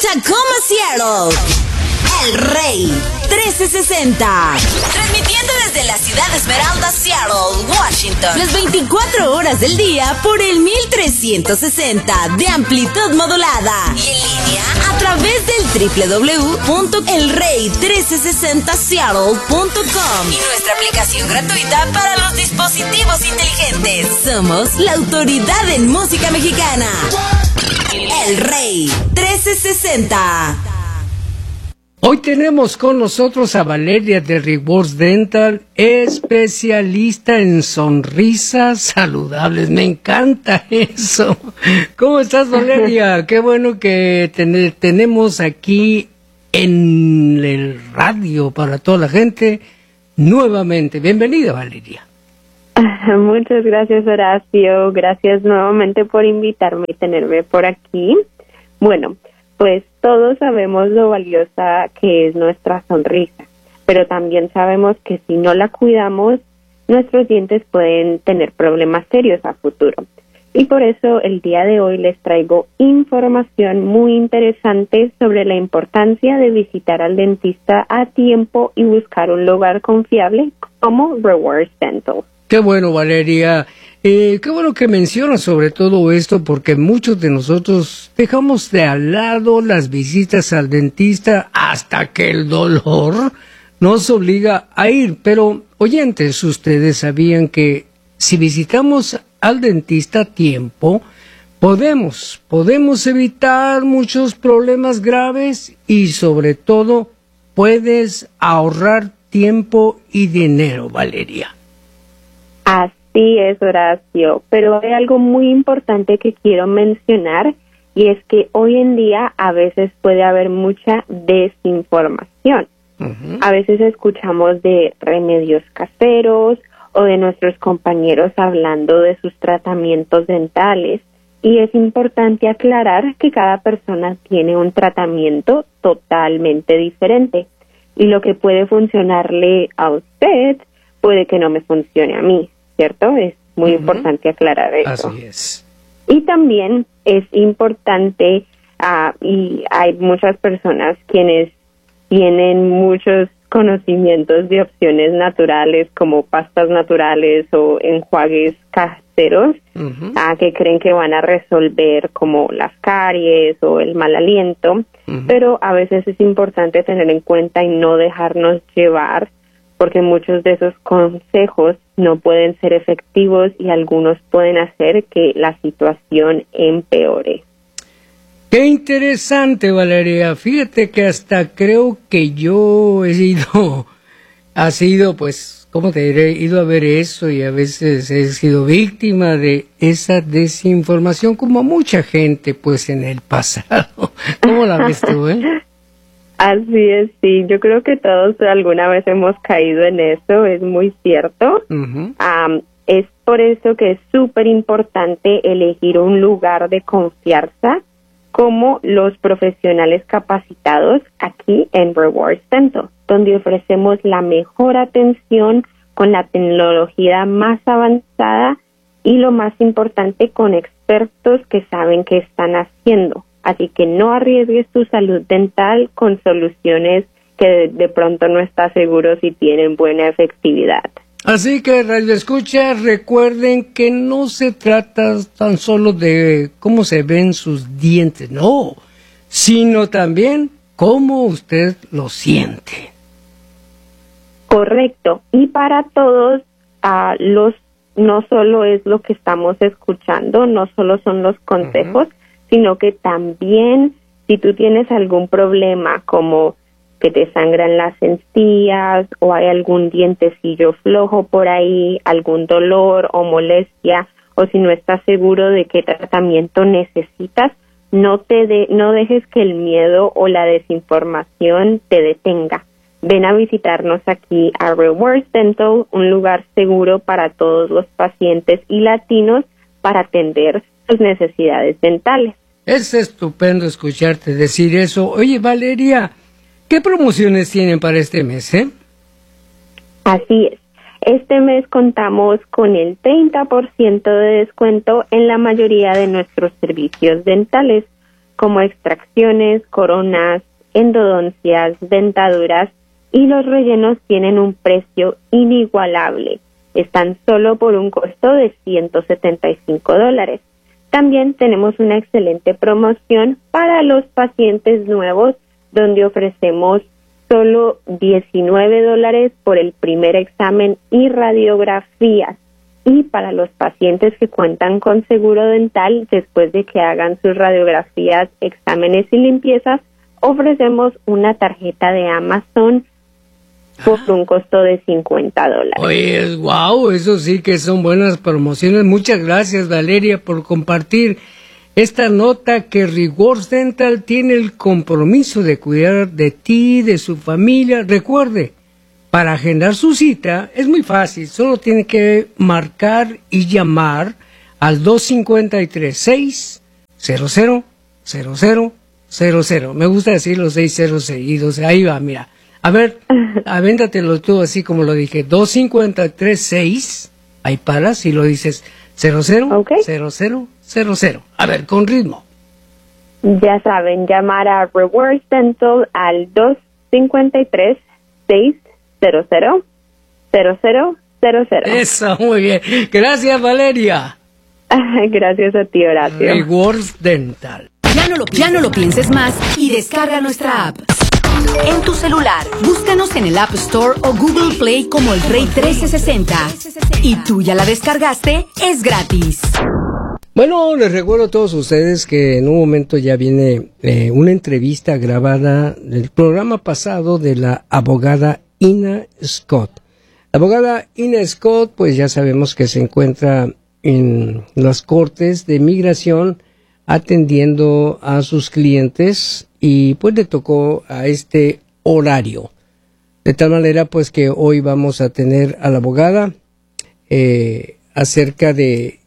Tacoma, Seattle. El Rey 1360. Transmitiendo desde la ciudad de Esmeralda, Seattle, Washington. Las 24 horas del día por el 1360 de amplitud modulada. Y en línea a través del www.elrey1360seattle.com. Y nuestra aplicación gratuita para los dispositivos inteligentes. Somos la autoridad en música mexicana. El Rey 1360. Hoy tenemos con nosotros a Valeria de Rewards Dental, especialista en sonrisas saludables. Me encanta eso. ¿Cómo estás, Valeria? Qué bueno que tenemos aquí en el radio para toda la gente nuevamente. Bienvenida, Valeria. Muchas gracias, Horacio. Gracias nuevamente por invitarme y tenerme por aquí. Bueno, pues todos sabemos lo valiosa que es nuestra sonrisa, pero también sabemos que si no la cuidamos, nuestros dientes pueden tener problemas serios a futuro. Y por eso el día de hoy les traigo información muy interesante sobre la importancia de visitar al dentista a tiempo y buscar un lugar confiable como Rewards Dental. Qué bueno, Valeria. Qué bueno que mencionas sobre todo esto, porque muchos de nosotros dejamos de al lado las visitas al dentista hasta que el dolor nos obliga a ir. Pero, oyentes, ustedes sabían que si visitamos al dentista a tiempo, podemos evitar muchos problemas graves y sobre todo puedes ahorrar tiempo y dinero, Valeria. Así es, Horacio, pero hay algo muy importante que quiero mencionar y es que hoy en día a veces puede haber mucha desinformación. A veces escuchamos de remedios caseros o de nuestros compañeros hablando de sus tratamientos dentales y es importante aclarar que cada persona tiene un tratamiento totalmente diferente y lo que puede funcionarle a usted puede que no me funcione a mí. ¿Cierto? Es muy importante aclarar eso. Así es. Y también es importante, y hay muchas personas quienes tienen muchos conocimientos de opciones naturales como pastas naturales o enjuagues caseros, que creen que van a resolver como las caries o el mal aliento, pero a veces es importante tener en cuenta y no dejarnos llevar porque muchos de esos consejos no pueden ser efectivos y algunos pueden hacer que la situación empeore. Qué interesante, Valeria. Fíjate que hasta creo que yo he sido, pues, ¿cómo te diré? He ido a ver eso y a veces he sido víctima de esa desinformación como mucha gente, pues, en el pasado. ¿Cómo la ves tú, Así es, sí. Yo creo que todos alguna vez hemos caído en eso, es muy cierto. Es por eso que es súper importante elegir un lugar de confianza como los profesionales capacitados aquí en Rewards Dental, donde ofrecemos la mejor atención con la tecnología más avanzada y lo más importante con expertos que saben qué están haciendo. Así que no arriesgues tu salud dental con soluciones que de pronto no estás seguro si tienen buena efectividad. Así que, Radio Escucha, recuerden que no se trata tan solo de cómo se ven sus dientes, no, sino también cómo usted lo siente. Correcto. Y para todos, no solo es lo que estamos escuchando, no solo son los consejos, sino que también si tú tienes algún problema como que te sangran las encías o hay algún dientecillo flojo por ahí, algún dolor o molestia, o si no estás seguro de qué tratamiento necesitas, no dejes que el miedo o la desinformación te detenga. Ven a visitarnos aquí a Rewards Dental, un lugar seguro para todos los pacientes y latinos para atender sus necesidades dentales. Es estupendo escucharte decir eso. Oye, Valeria, ¿qué promociones tienen para este mes, Así es. Este mes contamos con el 30% de descuento en la mayoría de nuestros servicios dentales. como extracciones, coronas, endodoncias, dentaduras, y los rellenos tienen un precio inigualable. Están solo por un costo de $175. También tenemos una excelente promoción para los pacientes nuevos, donde ofrecemos solo $19 por el primer examen y radiografías. Y para los pacientes que cuentan con seguro dental, después de que hagan sus radiografías, exámenes y limpiezas, ofrecemos una tarjeta de Amazon por un costo de $50. Oye, wow, eso sí que son buenas promociones. Muchas gracias, Valeria, por compartir esta nota que Rewards Dental tiene el compromiso de cuidar de ti, de su familia. Recuerde, para agendar su cita es muy fácil, solo tiene que marcar y llamar al 253-600-0000. Me gusta decir los 600 seguidos, ahí va, mira. A ver, avéntatelo tú así como lo dije, 253-6, ahí paras y lo dices 00, okay. 0000. A ver, con ritmo. Ya saben, llamar a Rewards Dental al 253-600-0000. Eso, muy bien. Gracias, Valeria. Gracias a ti, Horacio. Rewards Dental. Ya no lo pienses más y descarga nuestra app. En tu celular, búscanos en el App Store o Google Play como El Rey 1360. ¿Y tú ya la descargaste? Es gratis. Bueno, les recuerdo a todos ustedes que en un momento ya viene una entrevista grabada del programa pasado de la abogada Ina Scott. La abogada Ina Scott, pues ya sabemos que se encuentra en las cortes de migración atendiendo a sus clientes y pues le tocó a este horario. De tal manera pues que hoy vamos a tener a la abogada acerca de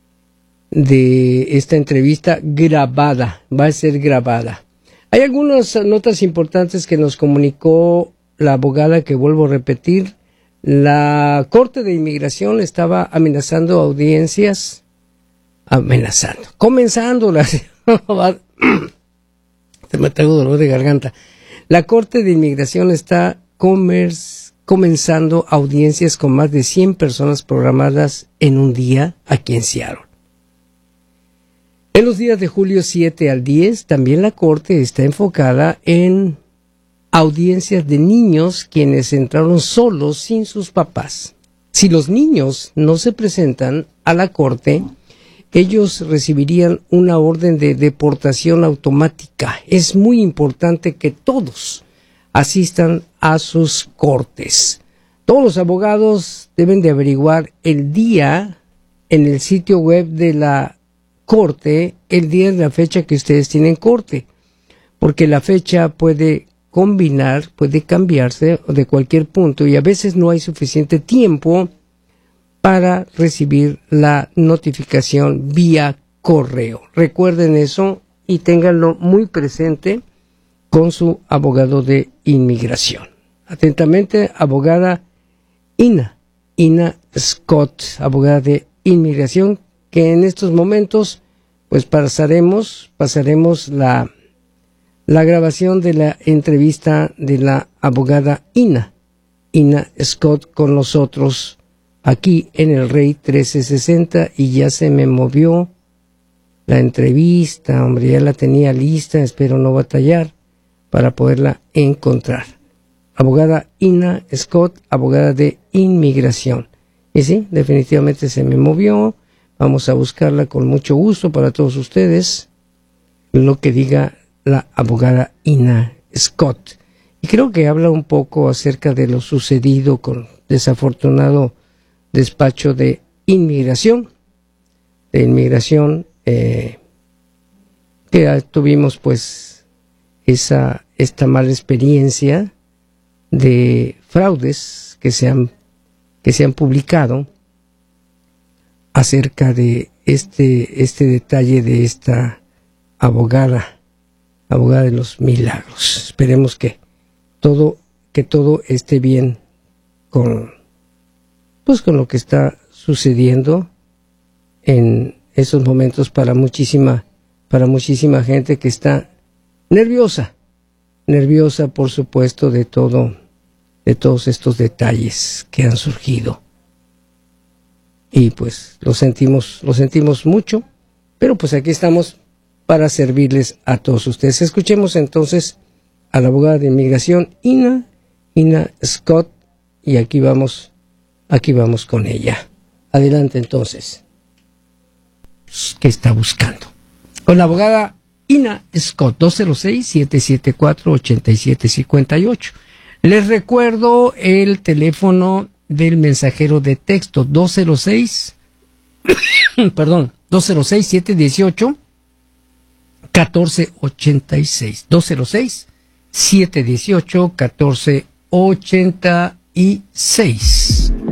esta entrevista grabada, va a ser grabada. Hay algunas notas importantes que nos comunicó la abogada que vuelvo a repetir. La Corte de Inmigración estaba amenazando audiencias, comenzándolas. Me traigo dolor de garganta. La Corte de Inmigración está comenzando audiencias con más de 100 personas programadas en un día aquí en Seattle. En los días de julio 7 al 10, también la Corte está enfocada en audiencias de niños quienes entraron solos sin sus papás. Si los niños no se presentan a la Corte, ellos recibirían una orden de deportación automática. Es muy importante que todos asistan a sus cortes. Todos los abogados deben de averiguar el día en el sitio web de la corte, el día de la fecha que ustedes tienen corte, porque la fecha puede cambiarse de cualquier punto y a veces no hay suficiente tiempo para recibir la notificación vía correo. Recuerden eso y ténganlo muy presente con su abogado de inmigración. Atentamente, abogada Ina Scott, abogada de inmigración, que en estos momentos pues pasaremos la grabación de la entrevista de la abogada Ina Scott con nosotros aquí en El Rey 1360, y ya se me movió la entrevista, hombre, ya la tenía lista, espero no batallar para poderla encontrar. Abogada Ina Scott, abogada de inmigración. Y sí, definitivamente se me movió, vamos a buscarla con mucho gusto para todos ustedes, lo que diga la abogada Ina Scott. Y creo que habla un poco acerca de lo sucedido con desafortunado despacho de inmigración, que tuvimos pues esta mala experiencia de fraudes que se han publicado acerca de este detalle de esta abogada de los milagros. Esperemos que todo esté bien con lo que está sucediendo en esos momentos para muchísima para muchísima gente que está nerviosa, por supuesto, de todos estos detalles que han surgido. Y pues lo sentimos mucho, pero pues aquí estamos para servirles a todos ustedes. Escuchemos entonces a la abogada de inmigración Ina Scott, y aquí vamos con ella. Adelante entonces. ¿Qué está buscando? Con la abogada Ina Scott, 206-774-8758. Les recuerdo el teléfono del mensajero de texto, 206-718-1486. 206-718-1486.